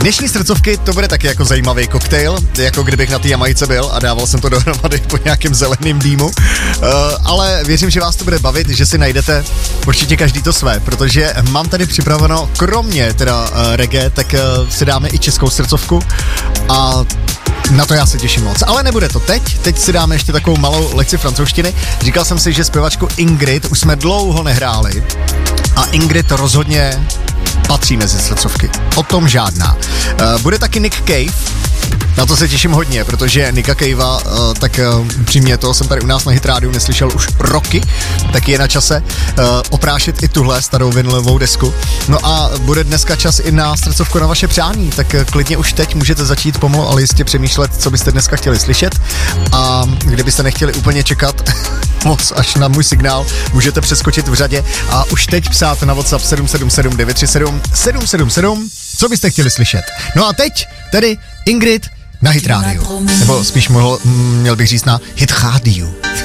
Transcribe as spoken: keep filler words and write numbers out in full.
Dnešní srdcovky to bude taky jako zajímavý koktejl, jako kdybych na té Jamajce byl a dával jsem to dohromady po nějakém zeleném dýmu. Uh, ale věřím, že vás to bude bavit, že si najdete určitě každý to své, protože mám tady připraveno, kromě teda uh, reggae, tak uh, si dáme i českou srdcovku a na to já se těším moc. Ale nebude to teď, teď si dáme ještě takovou malou lekci francouzštiny. Říkal jsem si, že zpěvačku Ingrid už jsme dlouho nehráli a Ingrid rozhodně patří mezi srdcovky. O tom žádná. Uh, bude taky Nick Cave, na to se těším hodně, protože Nicka Cavea, uh, tak uh, přímě toho jsem tady u nás na Hit Rádiu neslyšel už roky, tak je na čase uh, oprášit i tuhle starou vinylovou desku. No a bude dneska čas i na srdcovku na vaše přání, tak uh, klidně už teď můžete začít pomalu, ale jistě přemýšlet, co byste dneska chtěli slyšet a kdybyste nechtěli úplně čekat moc až na můj signál, můžete přeskočit v řadě a už teď psát na WhatsApp sedm sedm sedm devět tři sedm sedm sedm sedm, co byste chtěli slyšet. No a teď tedy Ingrid na Hit Rádiu. Nebo spíš mohl, měl bych říct na Hit Rádiu.